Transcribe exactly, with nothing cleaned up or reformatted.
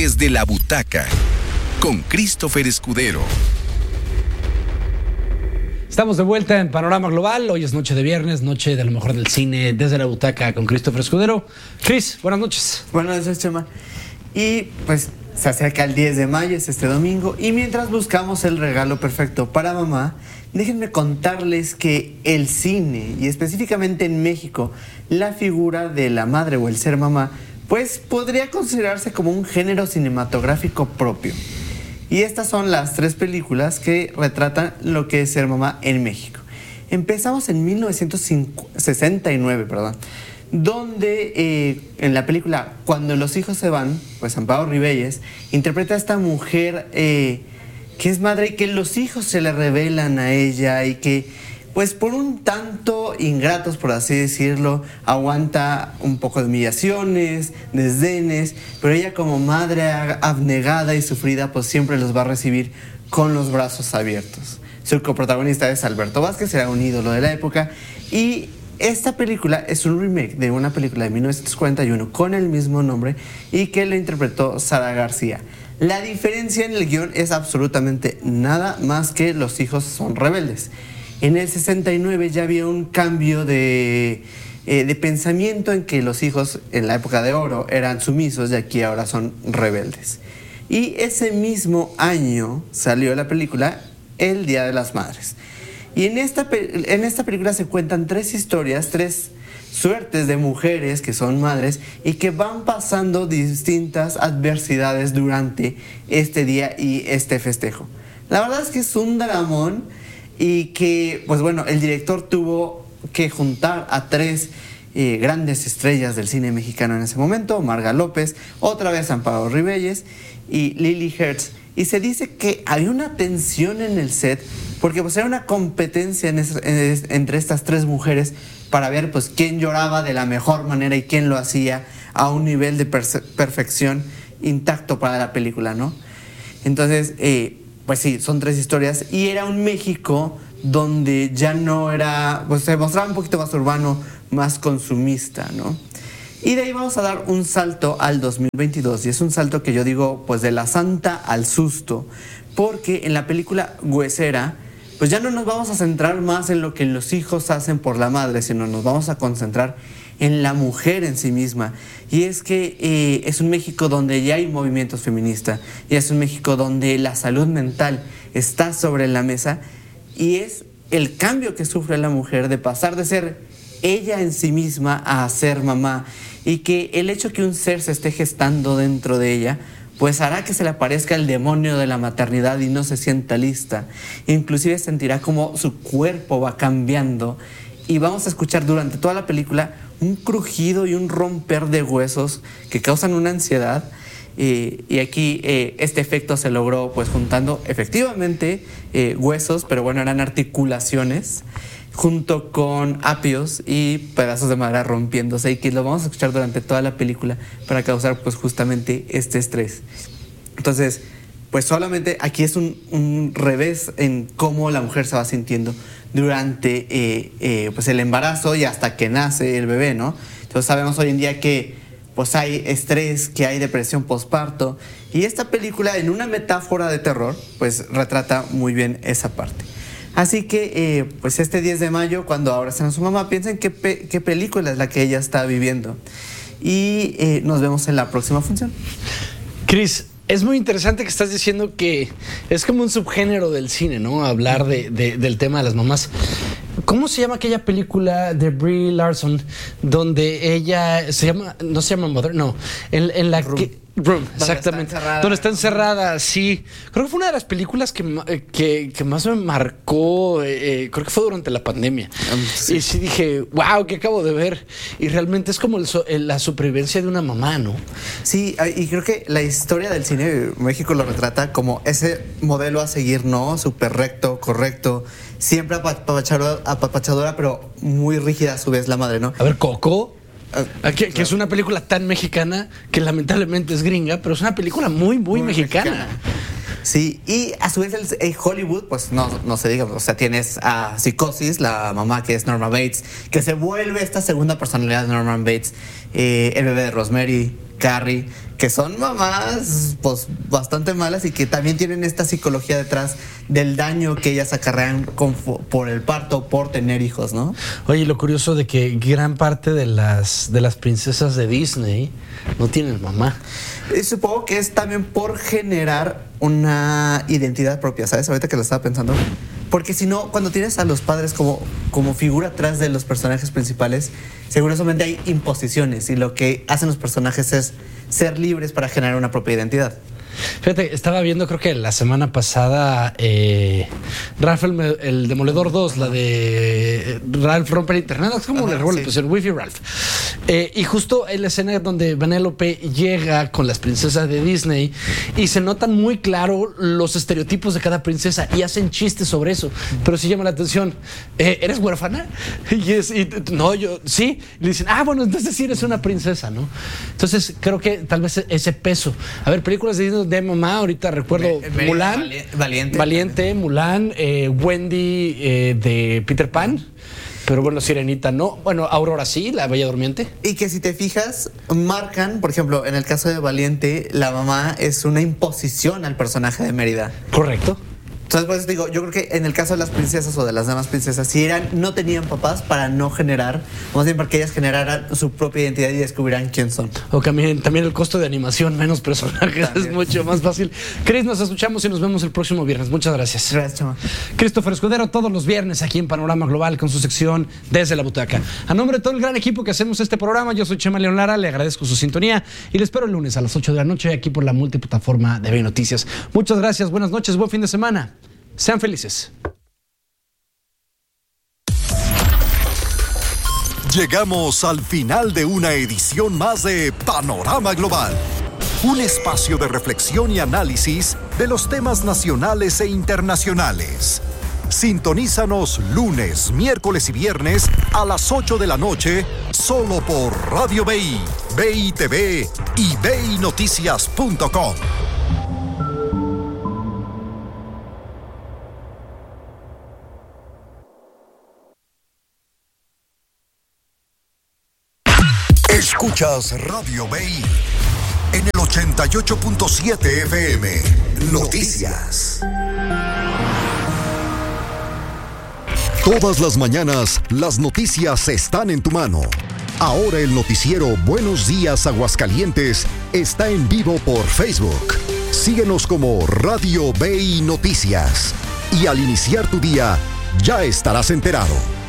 Desde la butaca, con Christopher Escudero. Estamos de vuelta en Panorama Global. Hoy es noche de viernes, noche de lo mejor del cine desde la butaca con Christopher Escudero. Chris, buenas noches. Buenas noches, Chema. Y pues se acerca el diez de mayo, es este domingo, y mientras buscamos el regalo perfecto para mamá, déjenme contarles que el cine, y específicamente en México, la figura de la madre o el ser mamá, pues podría considerarse como un género cinematográfico propio. Y estas son las tres películas que retratan lo que es ser mamá en México. Empezamos en mil novecientos sesenta y nueve, perdón, donde eh, en la película Cuando los hijos se van, pues Amparo Rivelles interpreta a esta mujer eh, que es madre y que los hijos se le revelan a ella y que, pues por un tanto ingratos, por así decirlo, aguanta un poco de humillaciones, desdenes, pero ella como madre abnegada y sufrida, pues siempre los va a recibir con los brazos abiertos. Su coprotagonista es Alberto Vázquez, era un ídolo de la época, y esta película es un remake de una película de mil novecientos cuarenta y uno con el mismo nombre y que la interpretó Sara García. La diferencia en el guión es absolutamente nada más que los hijos son rebeldes. En el sesenta y nueve ya había un cambio de, eh, de pensamiento en que los hijos en la época de oro eran sumisos y aquí ahora son rebeldes. Y ese mismo año salió la película El Día de las Madres. Y en esta, en esta película se cuentan tres historias, tres suertes de mujeres que son madres y que van pasando distintas adversidades durante este día y este festejo. La verdad es que es un dramón y que, pues bueno, el director tuvo que juntar a tres eh, grandes estrellas del cine mexicano en ese momento, Marga López, otra vez Amparo Rivelles y Lily Hertz. Y se dice que había una tensión en el set porque pues era una competencia en es, en, entre estas tres mujeres para ver pues quién lloraba de la mejor manera y quién lo hacía a un nivel de perse- perfección intacto para la película, ¿no? Entonces, eh, pues sí, son tres historias y era un México donde ya no era, pues se mostraba un poquito más urbano, más consumista, ¿no? Y de ahí vamos a dar un salto al dos mil veintidós y es un salto que yo digo pues de la santa al susto, porque en la película Huesera pues ya no nos vamos a centrar más en lo que los hijos hacen por la madre, sino nos vamos a concentrar en la mujer en sí misma. Y es que eh, es un México donde ya hay movimientos feministas, y es un México donde la salud mental está sobre la mesa, y es el cambio que sufre la mujer de pasar de ser ella en sí misma a ser mamá, y que el hecho que un ser se esté gestando dentro de ella pues hará que se le aparezca el demonio de la maternidad y no se sienta lista. Inclusive sentirá como su cuerpo va cambiando y vamos a escuchar durante toda la película un crujido y un romper de huesos que causan una ansiedad. Eh, y aquí eh, este efecto se logró pues juntando efectivamente eh, huesos, pero bueno, eran articulaciones, junto con apios y pedazos de madera rompiéndose, y que lo vamos a escuchar durante toda la película para causar pues justamente este estrés. Entonces, pues solamente aquí es un, un revés en cómo la mujer se va sintiendo durante eh, eh, pues el embarazo y hasta que nace el bebé, ¿no? Entonces sabemos hoy en día que pues hay estrés, que hay depresión postparto, y esta película, en una metáfora de terror, pues retrata muy bien esa parte. Así que, eh, pues este diez de mayo, cuando abrazan a su mamá, piensen qué, pe- qué película es la que ella está viviendo. Y eh, nos vemos en la próxima función. Chris, es muy interesante que estás diciendo que es como un subgénero del cine, ¿no? Hablar de, de, del tema de las mamás. ¿Cómo se llama aquella película de Brie Larson donde ella se llama, no se llama Mother, no, en, en la Room. que Room, exactamente, está donde está encerrada, sí. Creo que fue una de las películas que, que, que más me marcó, eh, creo que fue durante la pandemia. Um, sí. Y sí dije, wow, ¿qué acabo de ver? Y realmente es como el, el, la supervivencia de una mamá, ¿no? Sí, y creo que la historia del cine de México lo retrata como ese modelo a seguir, ¿no? Súper recto, correcto, siempre apapachadora, apapachadora, pero muy rígida a su vez la madre, ¿no? A ver, Coco. Uh, que, que es una película tan mexicana que lamentablemente es gringa, pero es una película muy, muy, muy mexicana. mexicana. Sí, y a su vez el, el Hollywood, pues no, no se diga, o sea, tienes a Psicosis, la mamá que es Norma Bates, que se vuelve esta segunda personalidad de Norman Bates, eh, el bebé de Rosemary, Carrie, que son mamás pues bastante malas y que también tienen esta psicología detrás del daño que ellas acarrean con, por el parto, por tener hijos, ¿no? Oye, lo curioso de que gran parte de las, de las princesas de Disney no tienen mamá. Y supongo que es también por generar una identidad propia, ¿sabes? Ahorita que lo estaba pensando. Porque si no, cuando tienes a los padres como, como figura atrás de los personajes principales, seguramente hay imposiciones y lo que hacen los personajes es ser libres para generar una propia identidad. Fíjate, estaba viendo creo que la semana pasada eh, Ralph el, el Demoledor dos, la de Ralph rompe el internet, es como le robó la pusieron Wi-Fi Ralph. Eh, y justo en la escena donde Vanellope llega con las princesas de Disney y se notan muy claro los estereotipos de cada princesa y hacen chistes sobre eso, pero sí llama la atención. Eh, ¿Eres huérfana? Y es, y, no, yo sí. Y le dicen, ah, bueno, entonces sí eres una princesa, ¿no? Entonces creo que tal vez ese peso. A ver, películas de Disney de mamá, ahorita recuerdo Ve, ve, Mulan, Valiente, Valiente, Mulan, eh, Wendy eh, de Peter Pan, pero bueno, Sirenita no, bueno, Aurora sí, la Bella Durmiente. Y que si te fijas, marcan, por ejemplo, en el caso de Valiente, la mamá es una imposición al personaje de Mérida. Correcto. Entonces, pues digo, yo creo que en el caso de las princesas o de las demás princesas, si eran, no tenían papás para no generar, más bien para que ellas generaran su propia identidad y descubrieran quién son. O también, también el costo de animación, menos personajes, también es mucho más fácil. Chris, nos escuchamos y nos vemos el próximo viernes. Muchas gracias. Gracias, Chama. Christopher Escudero, todos los viernes aquí en Panorama Global con su sección Desde la Butaca. A nombre de todo el gran equipo que hacemos este programa, yo soy Chema León Lara, le agradezco su sintonía y le espero el lunes a las ocho de la noche aquí por la multiplataforma de B Noticias. Muchas gracias, buenas noches, buen fin de semana. Sean felices. Llegamos al final de una edición más de Panorama Global, un espacio de reflexión y análisis de los temas nacionales e internacionales. Sintonízanos lunes, miércoles y viernes a las ocho de la noche, solo por Radio B I, B I T V y B I Noticias punto com. Escuchas Radio B I en el ochenta y ocho punto siete F M. Noticias. Todas las mañanas, las noticias están en tu mano. Ahora el noticiero Buenos Días Aguascalientes está en vivo por Facebook. Síguenos como Radio B I Noticias. Y al iniciar tu día, ya estarás enterado.